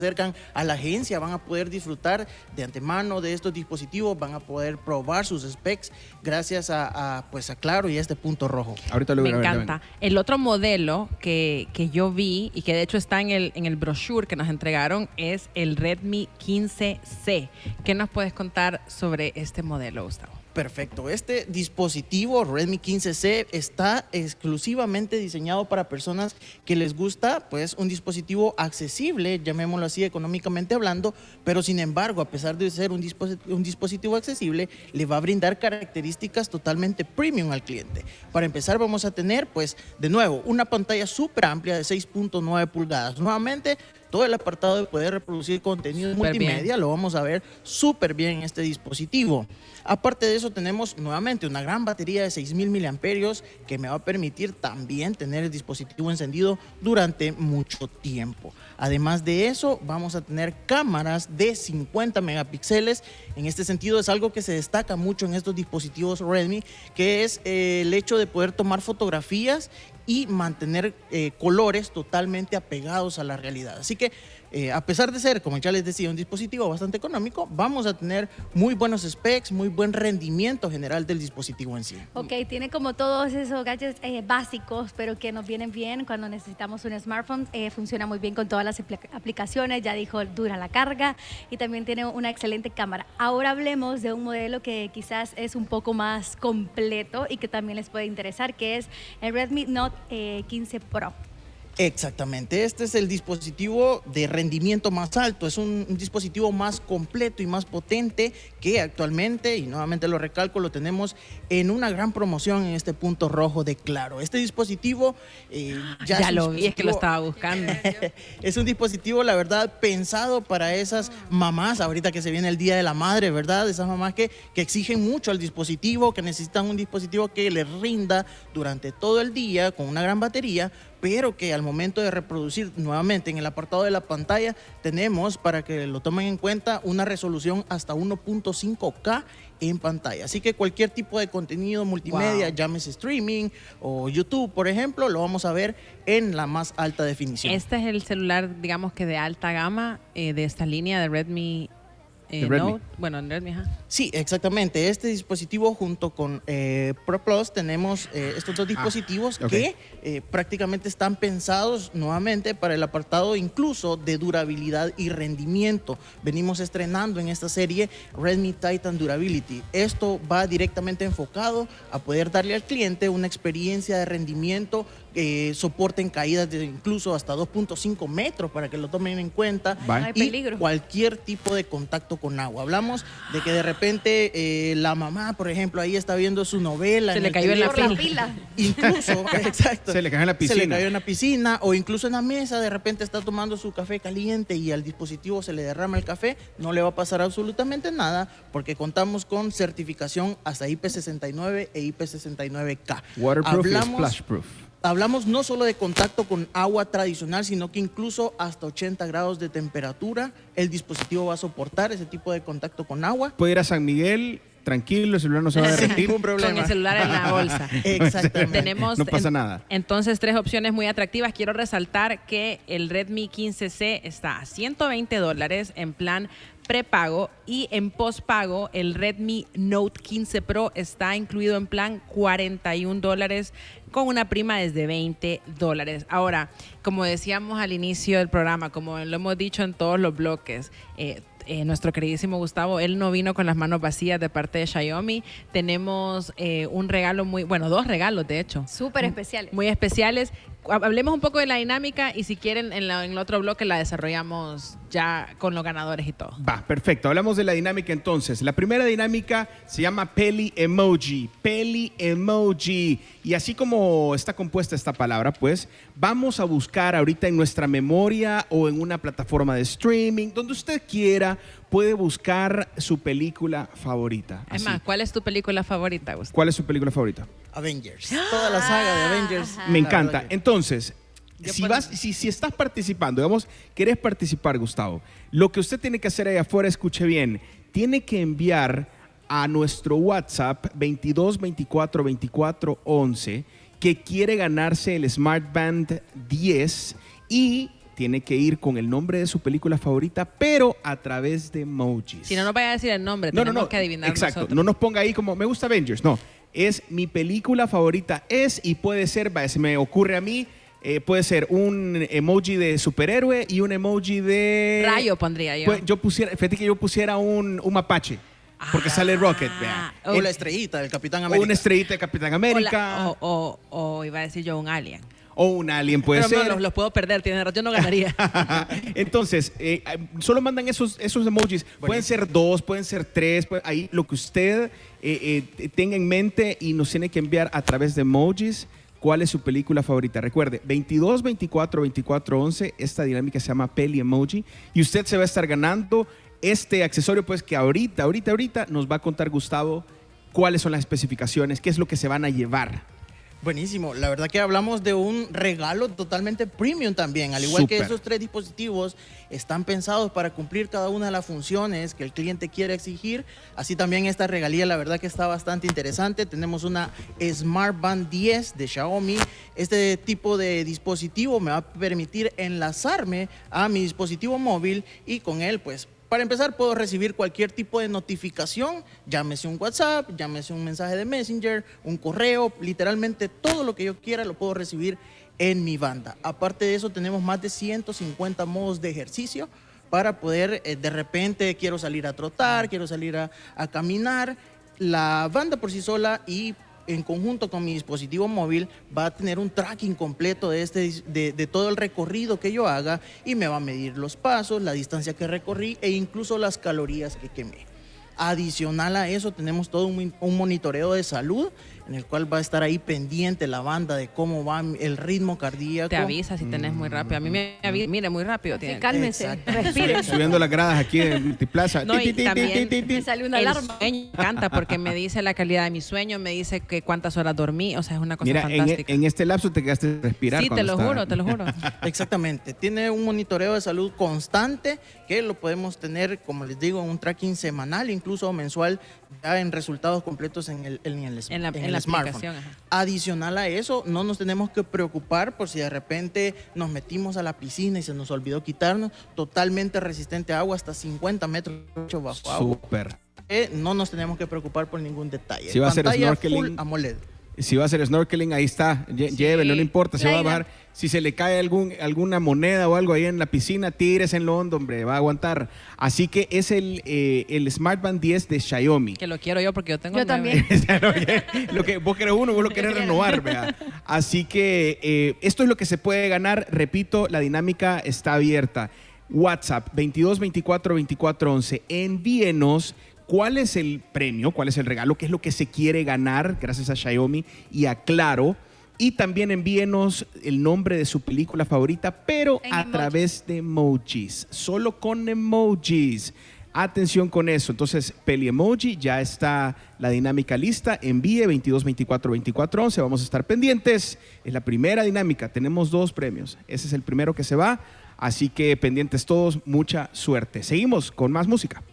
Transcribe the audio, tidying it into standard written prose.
acercan a la agencia van a poder disfrutar de antemano de estos dispositivos, van a poder probar sus specs gracias a Claro y a este punto rojo. Ahorita Me encanta. El otro modelo que yo vi y que de hecho está en el brochure que nos entregaron es el Redmi 15C. ¿Qué nos puedes contar sobre este modelo, Gustavo? Perfecto. Este dispositivo Redmi 15C está exclusivamente diseñado para personas que les gusta pues un dispositivo accesible, llamémoslo así económicamente hablando, pero sin embargo, a pesar de ser un dispositivo accesible, le va a brindar características totalmente premium al cliente. Para empezar, vamos a tener pues de nuevo una pantalla súper amplia de 6.9 pulgadas. Nuevamente, todo el apartado de poder reproducir contenido multimedia lo vamos a ver súper bien en este dispositivo. Aparte de eso, tenemos nuevamente una gran batería de 6.000 miliamperios que me va a permitir también tener el dispositivo encendido durante mucho tiempo. Además de eso, vamos a tener cámaras de 50 megapíxeles. En este sentido, es algo que se destaca mucho en estos dispositivos Redmi, que es el hecho de poder tomar fotografías y mantener colores totalmente apegados a la realidad. Así que a pesar de ser, como ya les decía, un dispositivo bastante económico, vamos a tener muy buenos specs, muy buen rendimiento general del dispositivo en sí. Ok, tiene como todos esos gadgets básicos, pero que nos vienen bien cuando necesitamos un smartphone. Funciona muy bien con todas las aplicaciones, ya dijo, dura la carga y también tiene una excelente cámara. Ahora hablemos de un modelo que quizás es un poco más completo y que también les puede interesar, que es el Redmi Note 15 Pro. Exactamente, este es el dispositivo de rendimiento más alto, es un dispositivo más completo y más potente que actualmente, y nuevamente lo recalco, lo tenemos en una gran promoción en este punto rojo de Claro. Este dispositivo ya lo vi, es que lo estaba buscando. Es un dispositivo, la verdad, pensado para esas mamás, ahorita que se viene el Día de la Madre, ¿verdad? Esas mamás que exigen mucho al dispositivo, que necesitan un dispositivo que les rinda durante todo el día con una gran batería, pero que al momento de reproducir nuevamente en el apartado de la pantalla tenemos, para que lo tomen en cuenta, una resolución hasta 1.5K en pantalla. Así que cualquier tipo de contenido multimedia, llámese streaming o YouTube, por ejemplo, lo vamos a ver en la más alta definición. Este es el celular, digamos que de alta gama de esta línea de Redmi. Note, bueno, en Redmi, ajá. Sí, exactamente. Este dispositivo junto con Pro Plus tenemos estos dos dispositivos que prácticamente están pensados nuevamente para el apartado incluso de durabilidad y rendimiento. Venimos estrenando en esta serie Redmi Titan Durability. Esto va directamente enfocado a poder darle al cliente una experiencia de rendimiento, soporten caídas de incluso hasta 2.5 metros para que lo tomen en cuenta. Y cualquier tipo de contacto con agua. Hablamos de que de repente la mamá, por ejemplo, ahí está viendo su novela. Se le cayó en la pila. Incluso, exacto. Se le cayó en la piscina. Se le cayó en la piscina o incluso en la mesa, de repente está tomando su café caliente y al dispositivo se le derrama el café. No le va a pasar absolutamente nada porque contamos con certificación hasta IP69 e IP69K. Waterproof y splashproof. Hablamos no solo de contacto con agua tradicional, sino que incluso hasta 80 grados de temperatura el dispositivo va a soportar ese tipo de contacto con agua. Puede ir a San Miguel, tranquilo, el celular no se va a derretir. Ningún problema. Con el celular en la bolsa. Exactamente. Tenemos no pasa nada. Entonces, 3 opciones muy atractivas. Quiero resaltar que el Redmi 15C está a $120 en plan prepago y en postpago el Redmi Note 15 Pro está incluido en plan $41 con una prima desde $20. Ahora, como decíamos al inicio del programa, como lo hemos dicho en todos los bloques, nuestro queridísimo Gustavo, él no vino con las manos vacías de parte de Xiaomi. Tenemos un regalo dos regalos de hecho. Súper especiales. Muy especiales. Hablemos un poco de la dinámica y si quieren en el otro bloque la desarrollamos ya con los ganadores y todo. Va, perfecto. Hablamos de la dinámica entonces. La primera dinámica se llama Peli Emoji. Peli Emoji. Y así como está compuesta esta palabra, pues vamos a buscar ahorita en nuestra memoria o en una plataforma de streaming, donde usted quiera, puede buscar su película favorita. Es más, ¿cuál es tu película favorita, Gustavo? ¿Cuál es su película favorita? Avengers. Toda la saga de Avengers. Me encanta. Entonces, si estás participando, digamos, querés participar, Gustavo, lo que usted tiene que hacer ahí afuera, escuche bien, tiene que enviar a nuestro WhatsApp 22 24 24 11 que quiere ganarse el Smart Band 10 y tiene que ir con el nombre de su película favorita, pero a través de emojis. Si no nos vaya a decir el nombre, tenemos que adivinar exacto, nosotros. no nos ponga ahí como, me gusta Avengers, no. Es mi película favorita, y puede ser, se me ocurre a mí, puede ser un emoji de superhéroe y un emoji de... Rayo pondría yo. Pues, fíjate que yo pusiera un mapache, porque sale Rocket, vea. O la estrellita del Capitán América. O una estrellita de Capitán América. O iba a decir yo un alien. O un alien puede Pero ser. no, los puedo perder, tiene razón, yo no ganaría. Entonces, solo mandan esos emojis. Pueden ser 2, pueden ser 3, ahí lo que usted tenga en mente y nos tiene que enviar a través de emojis cuál es su película favorita. Recuerde, 22 24 24 11, esta dinámica se llama Peli Emoji y usted se va a estar ganando este accesorio pues que ahorita nos va a contar Gustavo cuáles son las especificaciones, qué es lo que se van a llevar. Buenísimo, la verdad que hablamos de un regalo totalmente premium también, al igual que esos 3 dispositivos están pensados para cumplir cada una de las funciones que el cliente quiere exigir, así también esta regalía la verdad que está bastante interesante. Tenemos una Smart Band 10 de Xiaomi. Este tipo de dispositivo me va a permitir enlazarme a mi dispositivo móvil y con él pues para empezar, puedo recibir cualquier tipo de notificación, llámese un WhatsApp, llámese un mensaje de Messenger, un correo, literalmente todo lo que yo quiera lo puedo recibir en mi banda. Aparte de eso, tenemos más de 150 modos de ejercicio para poder, de repente, quiero salir a trotar, quiero salir a caminar. La banda por sí sola y en conjunto con mi dispositivo móvil va a tener un tracking completo de todo el recorrido que yo haga y me va a medir los pasos, la distancia que recorrí e incluso las calorías que quemé. Adicional a eso tenemos todo un monitoreo de salud en el cual va a estar ahí pendiente la banda de cómo va el ritmo cardíaco. Te avisa si tenés muy rápido. A mí me avisa, mire, muy rápido. Sí, cálmese, respire. Subiendo las gradas aquí en Multiplaza. No, y también me sale una alarma. Sueño me encanta porque me dice la calidad de mi sueño, me dice que cuántas horas dormí, o sea, es una cosa fantástica. En este lapso te quedaste a respirar. Sí, te lo juro. Exactamente. Tiene un monitoreo de salud constante que lo podemos tener, como les digo, en un tracking semanal, incluso mensual, ya en resultados completos en el smartphone. Ajá. Adicional a eso, no nos tenemos que preocupar por si de repente nos metimos a la piscina y se nos olvidó quitarnos. Totalmente resistente a agua, hasta 50 metros bajo agua. Súper. No nos tenemos que preocupar por ningún detalle. Si va a hacer Pantalla snorkeling, full AMOLED. Si va a hacer snorkeling, ahí está. Llévelo, no importa. Se va a bajar. Si se le cae alguna moneda o algo ahí en la piscina, tírese en lo hondo, hombre. Va a aguantar. Así que es el Smart Band 10 de Xiaomi. Que lo quiero yo porque yo tengo Yo 9. también. Lo que vos querés uno, vos lo querés renovar, vea. Así que esto es lo que se puede ganar. Repito, la dinámica está abierta. WhatsApp 22 24 24 11. Envíenos cuál es el premio, cuál es el regalo, qué es lo que se quiere ganar gracias a Xiaomi y a Claro. Y también envíenos el nombre de su película favorita, pero a través de emojis, solo con emojis. Atención con eso. Entonces, Peli Emoji, ya está la dinámica lista. Envíe 22 24 24 11. Vamos a estar pendientes. Es la primera dinámica. Tenemos 2 premios. Ese es el primero que se va. Así que pendientes todos. Mucha suerte. Seguimos con más música.